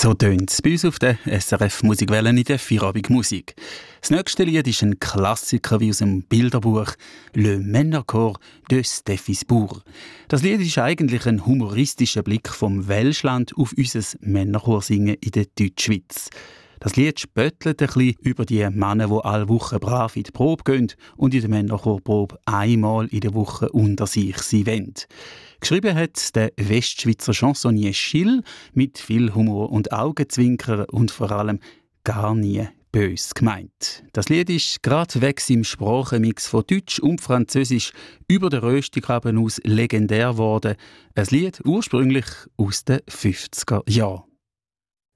So tönt es bei uns auf der SRF Musikwelle in der Feierabend Musik. Das nächste Lied ist ein Klassiker wie aus dem Bilderbuch «Le Männerchor de Steffisburg». Das Lied ist eigentlich ein humoristischer Blick vom Welschland auf unser Männerchorsingen in der Deutschschweiz. Das Lied spöttelt ein bisschen über die Männer, die alle Wochen brav in die Probe gehen und in der Männerchorprobe einmal in der Woche unter sich sein wollen. Geschrieben hat der Westschweizer Chansonnier Schill mit viel Humor und Augenzwinkern und vor allem gar nie bös gemeint. Das Lied ist gerade weg im Sprachenmix von Deutsch und Französisch über den Röstigraben aus legendär geworden. Ein Lied ursprünglich aus den 50er Jahren.